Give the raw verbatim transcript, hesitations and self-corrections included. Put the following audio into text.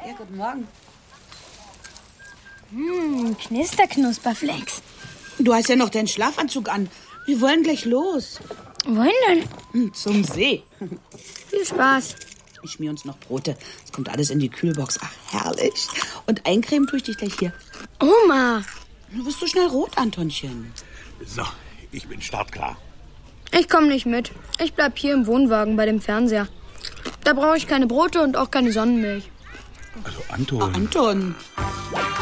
Ja, guten Morgen. Hm, Knister-Knusperflex. Du hast ja noch deinen Schlafanzug an. Wir wollen gleich los. Wohin denn? Hm, zum See. Viel Spaß. Ich schmier uns noch Brote. Es kommt alles in die Kühlbox. Ach, herrlich. Und eincremen tue ich dich gleich hier. Oma. Du bist so schnell rot, Antonchen. So, ich bin startklar. Ich komme nicht mit. Ich bleib hier im Wohnwagen bei dem Fernseher. Da brauche ich keine Brote und auch keine Sonnenmilch. Also Anton... Oh, Anton.